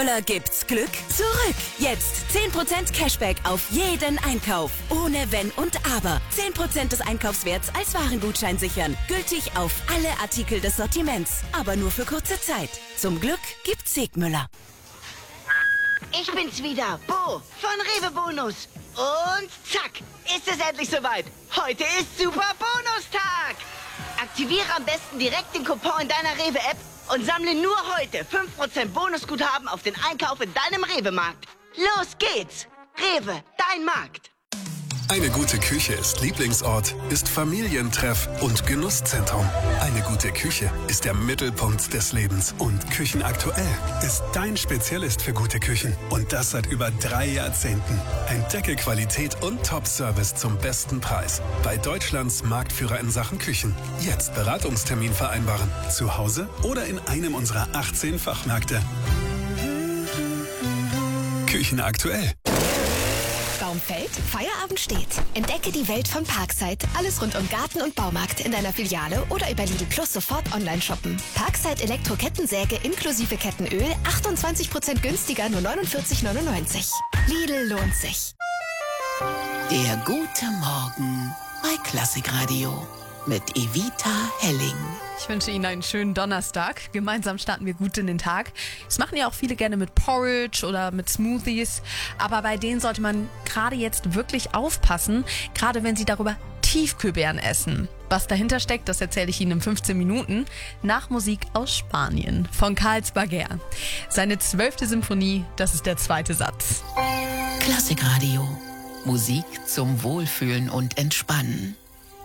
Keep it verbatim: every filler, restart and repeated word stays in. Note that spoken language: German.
Müller gibt's Glück zurück. Jetzt zehn Prozent Cashback auf jeden Einkauf. Ohne Wenn und Aber. zehn Prozent des Einkaufswerts als Warengutschein sichern. Gültig auf alle Artikel des Sortiments. Aber nur für kurze Zeit. Zum Glück gibt's Siegmüller. Ich bin's wieder, Bo von Rewe Bonus. Und zack, ist es endlich soweit. Heute ist Super Bonustag. Aktiviere am besten direkt den Coupon in deiner Rewe-App und sammle nur heute fünf Prozent Bonusguthaben auf den Einkauf in deinem Rewe-Markt. Los geht's! Rewe, dein Markt. Eine gute Küche ist Lieblingsort, ist Familientreff und Genusszentrum. Eine gute Küche ist der Mittelpunkt des Lebens. Und Küchenaktuell ist dein Spezialist für gute Küchen. Und das seit über drei Jahrzehnten. Entdecke Qualität und Top-Service zum besten Preis. Bei Deutschlands Marktführer in Sachen Küchen. Jetzt Beratungstermin vereinbaren. Zu Hause oder in einem unserer achtzehn Fachmärkte. Küchenaktuell. Baum fällt, Feierabend steht. Entdecke die Welt von Parkside. Alles rund um Garten und Baumarkt in deiner Filiale oder über Lidl Plus sofort online shoppen. Parkside Elektro-Kettensäge inklusive Kettenöl achtundzwanzig Prozent günstiger, nur neunundvierzig neunundneunzig. Lidl lohnt sich. Der gute Morgen bei Klassikradio mit Evita Helling. Ich wünsche Ihnen einen schönen Donnerstag. Gemeinsam starten wir gut in den Tag. Das machen ja auch viele gerne mit Porridge oder mit Smoothies. Aber bei denen sollte man gerade jetzt wirklich aufpassen, gerade wenn Sie darüber Tiefkühlbeeren essen. Was dahinter steckt, das erzähle ich Ihnen in fünfzehn Minuten. Nach Musik aus Spanien von Carles Baguer. Seine zwölfte Symphonie, das ist der zweite Satz. Klassikradio. Musik zum Wohlfühlen und Entspannen.